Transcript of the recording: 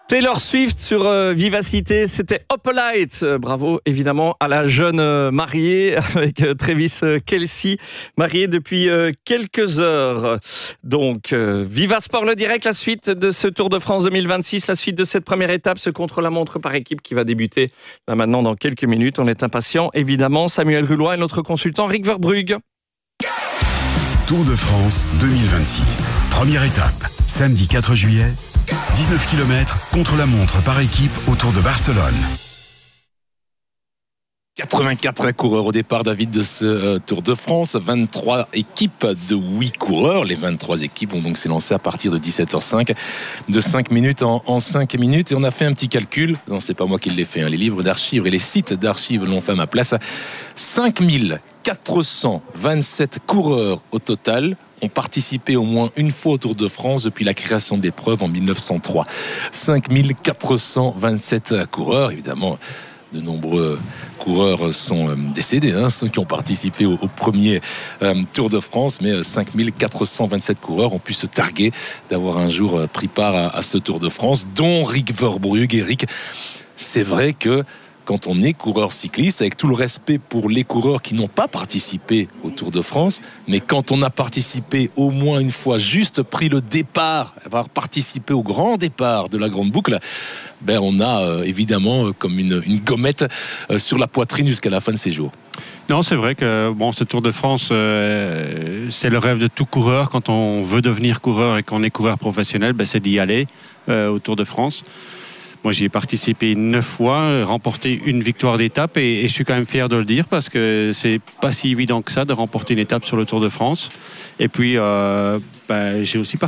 Taylor Swift sur Vivacité, c'était Opalite. Bravo évidemment à la jeune mariée avec Travis Kelce, mariée depuis quelques heures. Donc Viva Sport le direct, la suite de ce Tour de France 2026, la suite de cette première étape, ce contre-la-montre par équipe qui va débuter là maintenant dans quelques minutes. On est impatients évidemment. Samuel Rulois et notre consultant Rick Verbrugge. Tour de France 2026, première étape, samedi 4 juillet. 19 km contre-la-montre par équipe autour de Barcelone. 84 coureurs au départ, David, de ce Tour de France. 23 équipes de 8 coureurs. Les 23 équipes vont donc s'élancer à partir de 17h05, de 5 minutes en 5 minutes. Et on a fait un petit calcul. Non, c'est pas moi qui l'ai fait. Les livres d'archives et les sites d'archives l'ont fait à ma place. 5427 coureurs au total ont participé au moins une fois au Tour de France depuis la création de l'épreuve en 1903. 5427 coureurs, évidemment. De nombreux coureurs sont décédés, ceux qui ont participé au premier Tour de France, mais 5427 coureurs ont pu se targuer d'avoir un jour pris part à ce Tour de France, dont Rick Verbrugge. Eric, c'est vrai que quand on est coureur cycliste, avec tout le respect pour les coureurs qui n'ont pas participé au Tour de France, mais quand on a participé au moins une fois, juste pris le départ, avoir participé au grand départ de la grande boucle, on a évidemment comme une gommette sur la poitrine jusqu'à la fin de ses jours. Non, c'est vrai que ce Tour de France, c'est le rêve de tout coureur. Quand on veut devenir coureur et qu'on est coureur professionnel, c'est d'y aller au Tour de France. Moi, j'y ai participé 9 fois, remporté une victoire d'étape et je suis quand même fier de le dire parce que c'est pas si évident que ça de remporter une étape sur le Tour de France. Et puis, j'ai aussi